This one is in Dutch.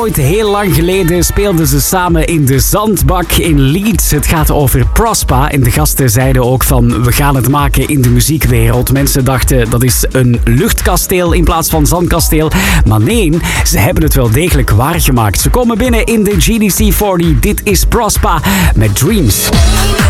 Ooit heel lang geleden speelden ze samen in de Zandbak in Leeds. Het gaat over Prospa en de gasten zeiden ook van we gaan het maken in de muziekwereld. Mensen dachten dat is een luchtkasteel in plaats van zandkasteel. Maar nee, ze hebben het wel degelijk waargemaakt. Ze komen binnen in de GDC 40. Dit is Prospa met Dreams.